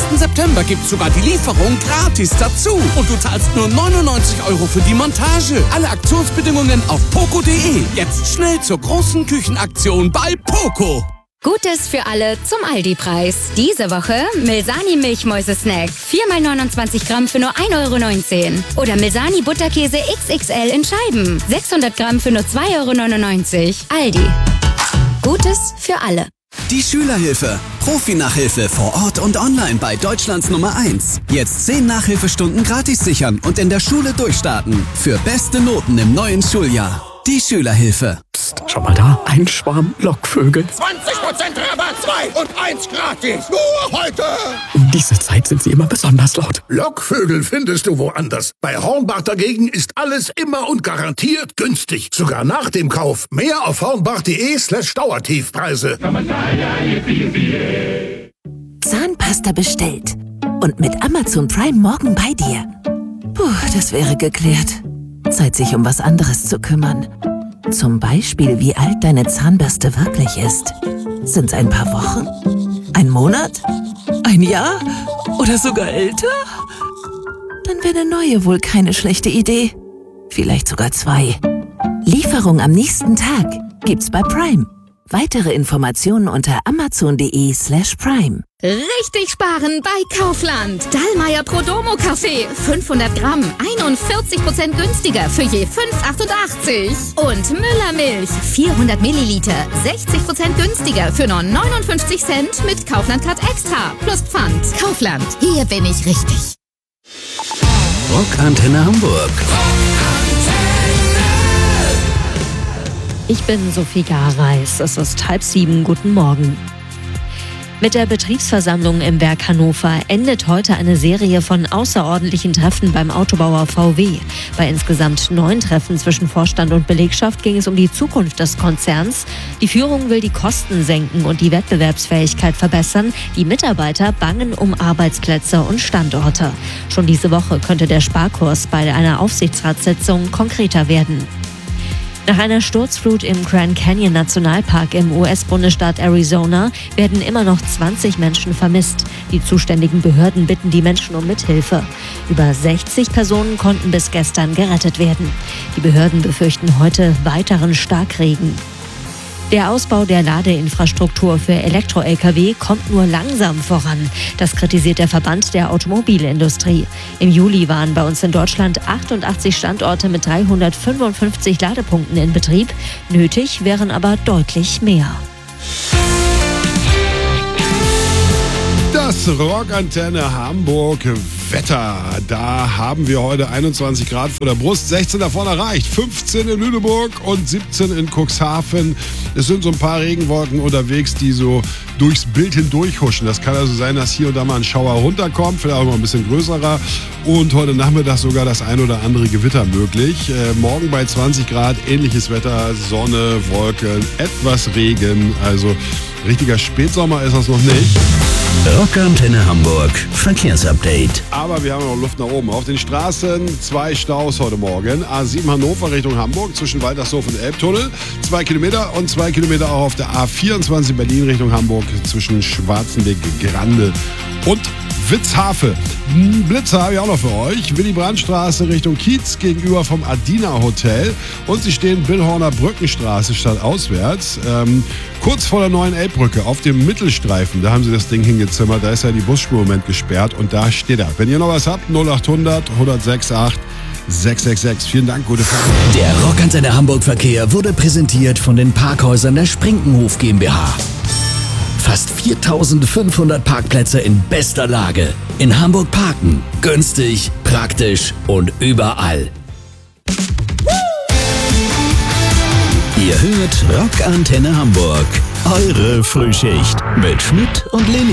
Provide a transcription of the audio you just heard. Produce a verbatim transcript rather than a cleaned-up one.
ersten September gibt's sogar die Lieferung gratis dazu. Und du zahlst nur neunundneunzig Euro für die Montage. Alle Aktionsbedingungen auf poco punkt de. Jetzt schnell zur großen Küchenaktion bei Poco. Gutes für alle zum Aldi-Preis. Diese Woche Milsani Milchmäuse-Snack. vier mal neunundzwanzig Gramm für nur ein Euro neunzehn. Oder Milsani Butterkäse X X L in Scheiben. sechshundert Gramm für nur zwei Euro neunundneunzig. Aldi. Gutes für alle. Die Schülerhilfe. Profi-Nachhilfe vor Ort und online bei Deutschlands Nummer eins. Jetzt zehn Nachhilfestunden gratis sichern und in der Schule durchstarten. Für beste Noten im neuen Schuljahr. Die Schülerhilfe. Psst, schau mal da. Ein Schwarm Lockvögel. zwanzig Prozent Rabatt, zwei und eins gratis. Nur heute. Um diese Zeit sind sie immer besonders laut. Lockvögel findest du woanders. Bei Hornbach dagegen ist alles immer und garantiert günstig. Sogar nach dem Kauf. Mehr auf hornbach.de slash Dauertiefpreise. Zahnpasta bestellt. Und mit Amazon Prime morgen bei dir. Puh, das wäre geklärt. Zeit, sich um was anderes zu kümmern. Zum Beispiel, wie alt deine Zahnbürste wirklich ist. Sind's ein paar Wochen? Ein Monat? Ein Jahr? Oder sogar älter? Dann wäre eine neue wohl keine schlechte Idee. Vielleicht sogar zwei. Lieferung am nächsten Tag gibt's bei Prime. Weitere Informationen unter amazon.de slash prime. Richtig sparen bei Kaufland. Dallmayr Prodomo Kaffee. fünfhundert Gramm. einundvierzig Prozent günstiger für je fünf Euro achtundachtzig. Und Müller Milch. vierhundert Milliliter. sechzig Prozent günstiger für nur neunundfünfzig Cent mit Kaufland Card Extra. Plus Pfand. Kaufland. Hier bin ich richtig. Rockantenne Hamburg. Ich bin Sophie Gareis. Es ist halb sieben. Guten Morgen. Mit der Betriebsversammlung im Werk Hannover endet heute eine Serie von außerordentlichen Treffen beim Autobauer V W. Bei insgesamt neun Treffen zwischen Vorstand und Belegschaft ging es um die Zukunft des Konzerns. Die Führung will die Kosten senken und die Wettbewerbsfähigkeit verbessern. Die Mitarbeiter bangen um Arbeitsplätze und Standorte. Schon diese Woche könnte der Sparkurs bei einer Aufsichtsratssitzung konkreter werden. Nach einer Sturzflut im Grand Canyon Nationalpark im U S-Bundesstaat Arizona werden immer noch zwanzig Menschen vermisst. Die zuständigen Behörden bitten die Menschen um Mithilfe. Über sechzig Personen konnten bis gestern gerettet werden. Die Behörden befürchten heute weiteren Starkregen. Der Ausbau der Ladeinfrastruktur für Elektro-L K W kommt nur langsam voran. Das kritisiert der Verband der Automobilindustrie. Im Juli waren bei uns in Deutschland achtundachtzig Standorte mit dreihundertfünfundfünfzig Ladepunkten in Betrieb. Nötig wären aber deutlich mehr. Das Rockantenne Hamburg Wetter. Da haben wir heute einundzwanzig Grad vor der Brust, sechzehn davon erreicht, fünfzehn in Lüneburg und siebzehn in Cuxhaven. Es sind so ein paar Regenwolken unterwegs, die so durchs Bild hindurch huschen. Das kann also sein, dass hier und da mal ein Schauer runterkommt, vielleicht auch mal ein bisschen größerer. Und heute Nachmittag sogar das ein oder andere Gewitter möglich. Äh, morgen bei zwanzig Grad, ähnliches Wetter, Sonne, Wolken, etwas Regen. Also richtiger Spätsommer ist das noch nicht. Rockantenne Hamburg Verkehrsupdate. Aber wir haben noch Luft nach oben. Auf den Straßen zwei Staus heute Morgen. A sieben Hannover Richtung Hamburg zwischen Waltershof und Elbtunnel. Zwei Kilometer und zwei Kilometer auch auf der A vierundzwanzig Berlin Richtung Hamburg zwischen Schwarzenberg, Grande und Witzhafe. Blitzer habe ich auch noch für euch. Willy-Brandt-Straße Richtung Kiez gegenüber vom Adina Hotel. Und sie stehen Billhorner Brückenstraße statt auswärts. Ähm, kurz vor der neuen Elbbrücke auf dem Mittelstreifen. Da haben sie das Ding hingezimmert. Da ist ja die Busspur im Moment gesperrt. Und da steht er. Wenn ihr noch was habt, null achthundert, hundertsechs acht sechs sechs sechs. Vielen Dank, gute Fahrt. Der Rockantenne Hamburg Verkehr wurde präsentiert von den Parkhäusern der Sprinkenhof GmbH. Fast viertausendfünfhundert Parkplätze in bester Lage. In Hamburg parken. Günstig, praktisch und überall. Ihr hört Rockantenne Hamburg. Eure Frühschicht mit Schmidt und Lilly.